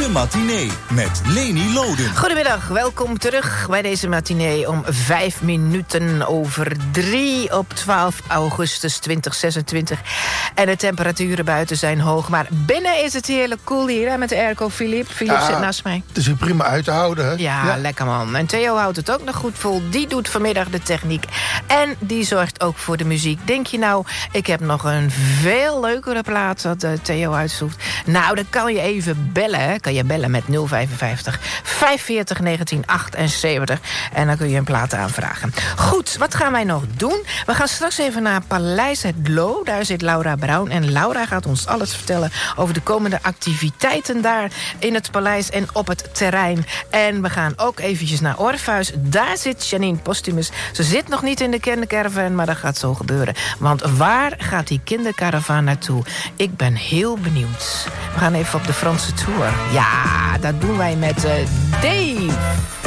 De matinee met Leni Loden. Goedemiddag, welkom terug bij deze matinee om 5 minuten over 3 op 12 augustus 2026. En de temperaturen buiten zijn hoog, maar binnen is het heerlijk koel hier hè, met de airco. Filip zit naast mij. Het is weer prima uit te houden, hè? Ja, lekker man. En Theo houdt het ook nog goed vol. Die doet vanmiddag de techniek. En die zorgt ook voor de muziek. Denk je nou, ik heb nog een veel leukere plaat dat Theo uitzoekt? Nou, dan kan je even bellen, hè. Kan je bellen met 055 540 1978. En dan kun je een plaat aanvragen. Goed, wat gaan wij nog doen? We gaan straks even naar Paleis Het Loo. Daar zit Laura Brown. En Laura gaat ons alles vertellen over de komende activiteiten daar in het paleis en op het terrein. En we gaan ook eventjes naar Orpheus. Daar zit Janine Postumus. Ze zit nog niet in de kindercaravan, maar dat gaat zo gebeuren. Want waar gaat die kindercaravan naartoe? Ik ben heel benieuwd. We gaan even op de Franse tour. Ja, dat doen wij met Dave.